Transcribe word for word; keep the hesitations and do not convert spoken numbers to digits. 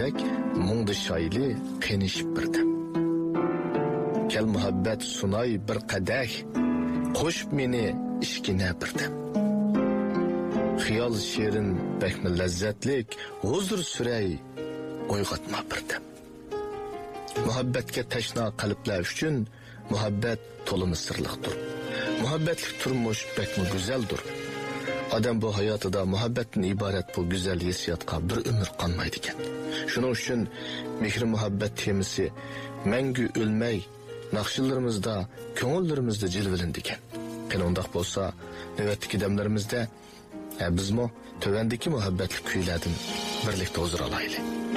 degandek mungdi shoyli qenishib birdim. Kel muhabbat sunay bir qadah, qo'shib meni ishkina birdim. Xiyol shirin bekmi lazzatlik, huzur suray uyg'otma birdim. Muhabbatga tashna qalblar uchun muhabbat to'limi sirliqdir. Muhabbatlik turmush bekmi go'zaldir. Adam bu hayotida muhabbatdan iborat bu go'zal hissiyotga bir umr qolmaydi ekan. Shuning uchun mehr muhabbat temasi mangu o'lmay naqshilarimizda, ko'ngillarimizda jilvilindi ekan. Qani undaq bo'lsa, navbatdagi damlarimizda bizmo tövəndəki muhabbətli kuylardan birlikdə huzur alaylı.